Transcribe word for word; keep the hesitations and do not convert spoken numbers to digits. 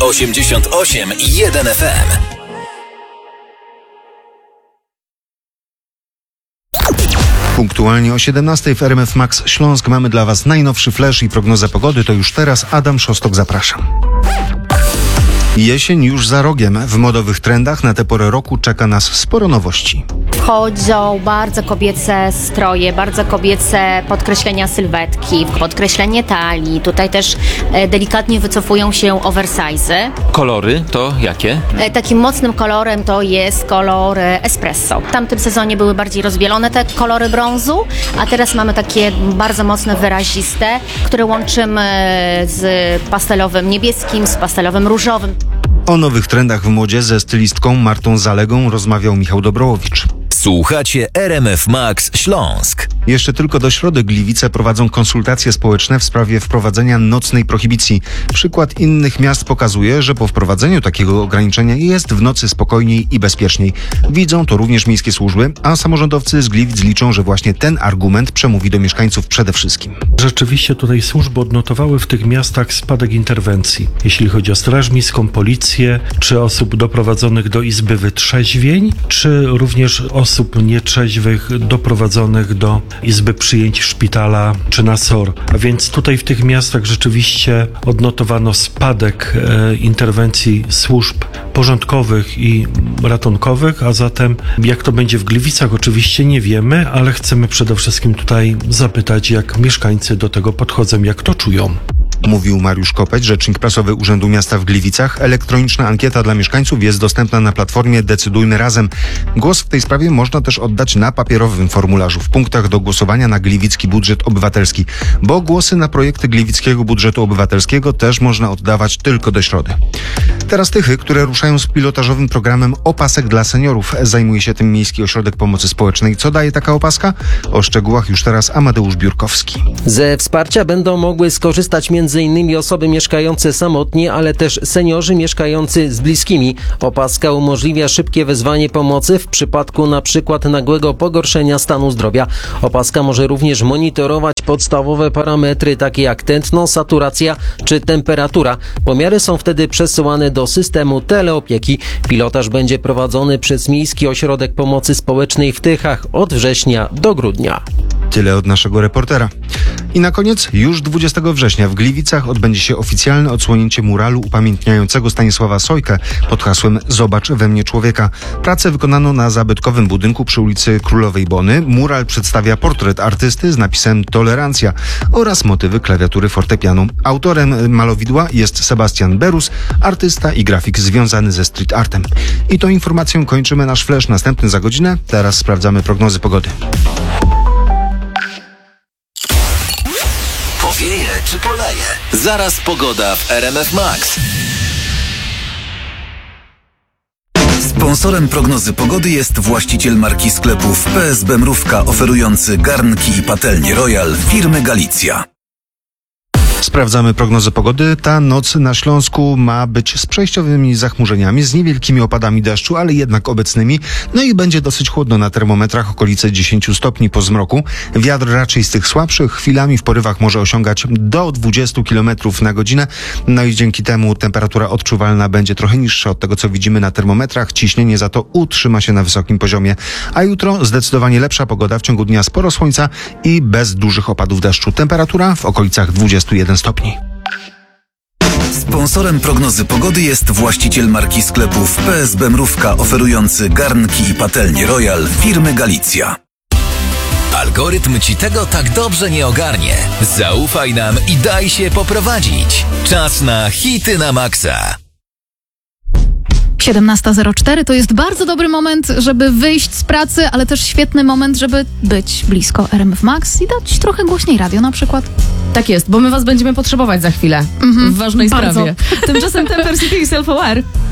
osiemdziesiąt osiem i jeden F M. Punktualnie o siedemnastej w R M F Max Śląsk mamy dla Was najnowszy flash i prognozę pogody. To już teraz Adam Szostok, zapraszam. Jesień już za rogiem. W modowych trendach na tę porę roku czeka nas sporo nowości. Wchodzą bardzo kobiece stroje, bardzo kobiece podkreślenia sylwetki, podkreślenie talii. Tutaj też e, delikatnie wycofują się oversize'y. Kolory to jakie? E, takim mocnym kolorem to jest kolor e, espresso. W tamtym sezonie były bardziej rozbielone te kolory brązu, a teraz mamy takie bardzo mocne, wyraziste, które łączymy z pastelowym niebieskim, z pastelowym różowym. O nowych trendach w modzie ze stylistką Martą Zalegą rozmawiał Michał Dobrołowicz. Słuchacie R M F Max Śląsk. Jeszcze tylko do środy Gliwice prowadzą konsultacje społeczne w sprawie wprowadzenia nocnej prohibicji. Przykład innych miast pokazuje, że po wprowadzeniu takiego ograniczenia jest w nocy spokojniej i bezpieczniej. Widzą to również miejskie służby, a samorządowcy z Gliwic liczą, że właśnie ten argument przemówi do mieszkańców przede wszystkim. Rzeczywiście tutaj służby odnotowały w tych miastach spadek interwencji. Jeśli chodzi o Straż Miejską, policję, czy osób doprowadzonych do izby wytrzeźwień, czy również osób nietrzeźwych doprowadzonych do izby przyjęć szpitala czy na S O R. A więc tutaj w tych miastach rzeczywiście odnotowano spadek e, interwencji służb porządkowych i ratunkowych, a zatem jak to będzie w Gliwicach oczywiście nie wiemy, ale chcemy przede wszystkim tutaj zapytać, jak mieszkańcy do tego podchodzą, jak to czują. Mówił Mariusz Kopeć, rzecznik prasowy Urzędu Miasta w Gliwicach. Elektroniczna ankieta dla mieszkańców jest dostępna na platformie Decydujmy Razem. Głos w tej sprawie można też oddać na papierowym formularzu w punktach do głosowania na Gliwicki Budżet Obywatelski, bo głosy na projekty Gliwickiego Budżetu Obywatelskiego też można oddawać tylko do środy. Teraz tychy, które ruszają z pilotażowym programem Opasek dla seniorów. Zajmuje się tym Miejski Ośrodek Pomocy Społecznej. Co daje taka opaska? O szczegółach już teraz Amadeusz Biurkowski. Ze wsparcia będą mogły skorzystać między innymi osoby mieszkające samotnie, ale też seniorzy mieszkający z bliskimi. Opaska umożliwia szybkie wezwanie pomocy w przypadku na przykład nagłego pogorszenia stanu zdrowia. Opaska może również monitorować podstawowe parametry takie jak tętno, saturacja czy temperatura. Pomiary są wtedy przesyłane do systemu teleopieki. Pilotaż będzie prowadzony przez Miejski Ośrodek Pomocy Społecznej w Tychach od września do grudnia. Tyle od naszego reportera. I na koniec, już dwudziestego września w Gliwicach odbędzie się oficjalne odsłonięcie muralu upamiętniającego Stanisława Sojkę pod hasłem Zobacz we mnie człowieka. Pracę wykonano na zabytkowym budynku przy ulicy Królowej Bony. Mural przedstawia portret artysty z napisem Tolerancja oraz motywy klawiatury fortepianu. Autorem malowidła jest Sebastian Berus, artysta i grafik związany ze street artem. I tą informacją kończymy nasz flash. Następny za godzinę. Teraz sprawdzamy prognozy pogody. Powieje czy poleje? Zaraz pogoda w R M F Max. Sponsorem prognozy pogody jest właściciel marki sklepów P S B Mrówka, oferujący garnki i patelnie Royal firmy Galicja. Sprawdzamy prognozę pogody. Ta noc na Śląsku ma być z przejściowymi zachmurzeniami, z niewielkimi opadami deszczu, ale jednak obecnymi. No i będzie dosyć chłodno na termometrach, okolice dziesięć stopni po zmroku. Wiatr raczej z tych słabszych, chwilami w porywach może osiągać do dwudziestu kilometrów na godzinę. No i dzięki temu temperatura odczuwalna będzie trochę niższa od tego, co widzimy na termometrach. Ciśnienie za to utrzyma się na wysokim poziomie. A jutro zdecydowanie lepsza pogoda, w ciągu dnia sporo słońca i bez dużych opadów deszczu. Temperatura w okolicach dwudziestu jeden stopni. Sponsorem prognozy pogody jest właściciel marki sklepów P S B Mrówka, oferujący garnki i patelnie Royal firmy Galicja. Algorytm ci tego tak dobrze nie ogarnie. Zaufaj nam i daj się poprowadzić. Czas na hity na maksa. siedemnasta zero cztery to jest bardzo dobry moment, żeby wyjść z pracy, ale też świetny moment, żeby być blisko R M F Max i dać trochę głośniej radio na przykład. Tak jest, bo my was będziemy potrzebować za chwilę. Mhm, w ważnej bardzo. sprawie. Tymczasem Temper City i Self-Aware.